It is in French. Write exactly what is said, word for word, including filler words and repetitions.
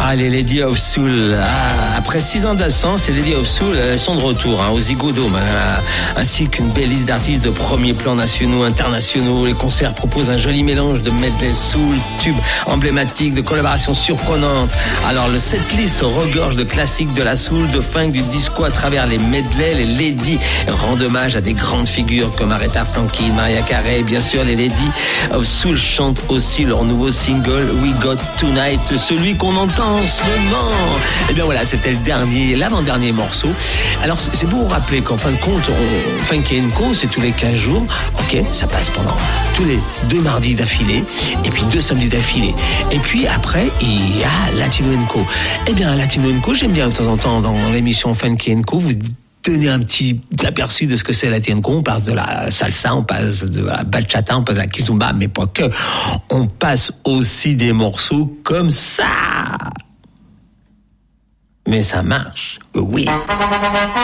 Ah, les Lady of Soul. Ah, après six ans d'absence, les Lady of Soul elles sont de retour hein, au Ziggo Dome, hein, ainsi qu'une belle liste d'artistes de premier plan nationaux, internationaux. Les concerts proposent un joli mélange de medley soul, tubes emblématiques, de collaborations surprenantes. Alors le setlist regorge de classiques de la soul, de funk, du disco à travers les medley. Les Lady rendent hommage à des grandes figures comme Aretha Franklin, Mariah Carey. Bien sûr, les Lady of Soul chantent aussi leur nouveau single We Got Tonight, celui qu'on entend en ce moment. Et bien voilà, c'était le dernier, l'avant-dernier morceau. Alors c'est pour vous rappeler qu'en fin de compte, on, Funky and Co, c'est tous les quinze jours. Ok, ça passe pendant tous les deux mardis d'affilée et puis deux samedis d'affilée. Et puis après, il y a Latino and Co. Eh bien, Latino and Co, j'aime bien de temps en temps dans l'émission Funky and Co, vous donner un petit aperçu de ce que c'est Latino and Co. On passe de la salsa, on passe de la bachata, on passe de la kizomba, mais pas que. On passe aussi des morceaux comme ça. Mais ça marche, oui.